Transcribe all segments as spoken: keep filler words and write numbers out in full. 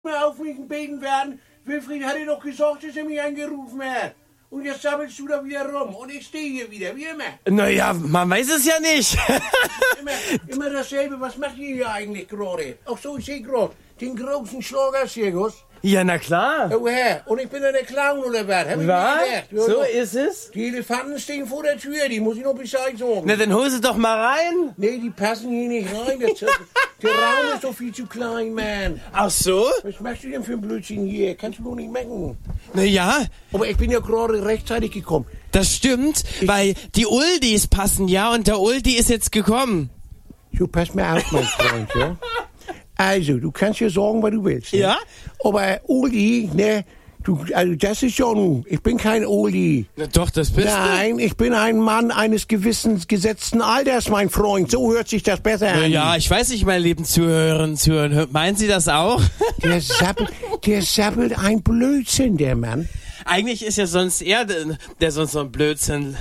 mehr auf mich beten werden. Wilfried hatte doch gesagt, dass er mich angerufen hat. Und jetzt sabbelst du da wieder rum. Und ich stehe hier wieder, wie immer. Naja, man weiß es ja nicht. immer, immer dasselbe. Was macht ihr hier eigentlich gerade? Ach so, ich sehe gerade den großen Schlagerzirkus. Ja, na klar. Oh, Herr. Und ich bin ja der Clown oder was? Hab ich Was? mir gedacht. Ja, so doch. ist es? Die Elefanten stehen vor der Tür. Die muss ich noch Bescheid sagen. Na, dann hol sie doch mal rein. Nee, die passen hier nicht rein. Der, der Raum ist doch viel zu klein, Mann. Ach so? Was machst du denn für ein Blödsinn hier? Kannst du doch nicht machen. Na ja, Aber ich bin ja gerade rechtzeitig gekommen. das stimmt, weil die Uldis passen ja und der Uldi ist jetzt gekommen. So, pass mal auf, mein Freund, ja? Also, du kannst ja sagen, was du willst. Ne? Ja? Aber Uli, ne, du, also das ist schon, ich bin kein Uli. Na doch, das bist Nein, ich bin ein Mann eines gewissen gesetzten Alters, mein Freund. So hört sich das besser du. Na an. ja, ich weiß nicht, meine lieben Zuhörerinnen und Zuhörer. Meinen Sie das auch? Der sabbelt, der sabbelt ein Blödsinn, der Mann. Eigentlich ist ja sonst er, der, der sonst so ein Blödsinn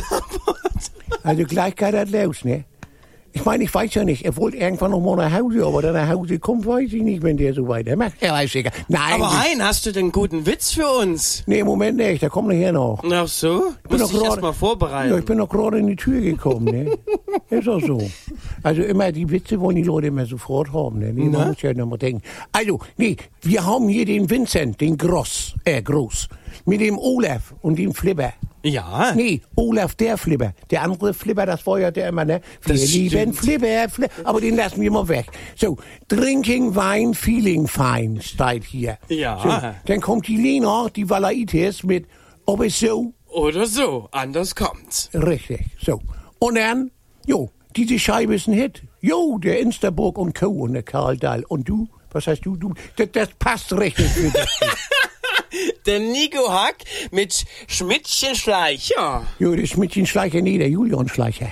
labert. Also gleich geht das los, ne? Ich meine, ich weiß ja nicht, er wollte irgendwann noch mal nach Hause, aber dann nach Hause kommt, weiß ich nicht, wenn der so weitermacht. Er weiß egal. Nein. Aber Hein, hast du denn einen guten Witz für uns? Nee, im Moment nicht, der kommt nachher noch. Ach so? Muss ich erst mal vorbereiten. Ja, ich bin doch gerade in die Tür gekommen, ne? Ist auch so. Also immer, die Witze wollen die Leute immer sofort haben, ne? Nee, man muss ja noch mal denken. Also, nee, wir haben hier den Vincent, den Gross, äh, Groß, mit dem Olaf und dem Flipper. Ja. Nee, Olaf der Flipper. Der andere Flipper, das war ja der immer, ne? Wir Das lieben stimmt. Flipper, Flipper. Aber den lassen wir mal weg. So, Drinking Wine, Feeling Fine steht hier. Ja. So, dann kommt die Lena, die Valaitis mit, ob es so, Oder so, anders kommt's. richtig, so. Und dann, jo, diese Scheibe ist ein Hit. Jo, der Instaburg und Co. und der Karl Dahl. Und du, was heißt du? Du, das, das passt richtig für dich. Der Nico Hack mit Schmidtchen Schleicher. Jo, das Schmidtchen Schleicher, nee, der Julian Schleicher.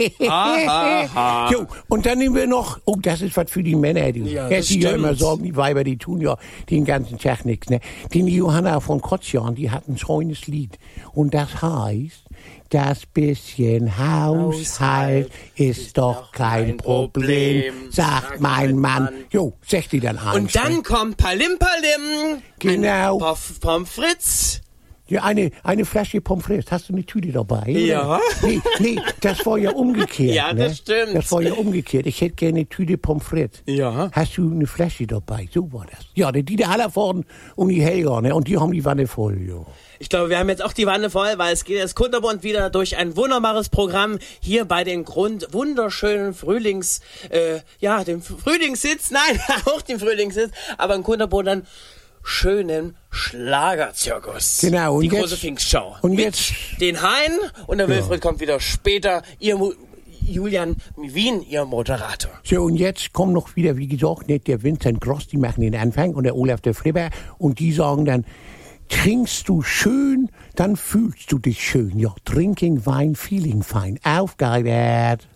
Aha. Jo, und dann nehmen wir noch, oh, das ist was für die Männer, du. Ja, Ja, das die ja stimmt. immer sagen, die Weiber, die tun ja den ganzen Tag nichts, ne. Die Johanna von Kotzjan, die hat ein schönes Lied. Und das heißt, das bisschen Haushalt ist doch kein Problem, sagt mein Mann. Jo, sagt die dann eins. Und dann kommt Palim Palim. Genau. Ein Pommes Pommes frites. Ja, eine, eine Flasche Pommes frites. Hast du eine Tüte dabei? Oder? Ja. Nee, nee, das war ja umgekehrt. Ja, ne? das stimmt. Das war ja umgekehrt. Ich hätte gerne eine Tüte Pommes frites. Ja. Hast du eine Flasche dabei? So war das. Ja, der Dieter Hallervorden und die Helga, ne? Und die haben die Wanne voll, ja. Ich glaube, wir haben jetzt auch die Wanne voll, weil es geht jetzt kunterbunt wieder durch ein wunderbares Programm hier bei den Grund wunderschönen Frühlings, äh, ja, dem Frühlingssitz, nein, auch dem Frühlingssitz, aber ein kunterbunten schönen Schlagerzirkus. Genau, und die jetzt- große Pfingstschau. und Mit jetzt- den Hein und der Wilfried kommt wieder später. Ihr Mu- Julian Wien, ihr Moderator. So, und jetzt kommt noch wieder, wie gesagt, nicht der Vincent Gross, die machen den Anfang, und der Olaf der Flipper, und die sagen dann, trinkst du schön, dann fühlst du dich schön. Ja, Drinking Wine, Feeling Fine. Aufgeheitert.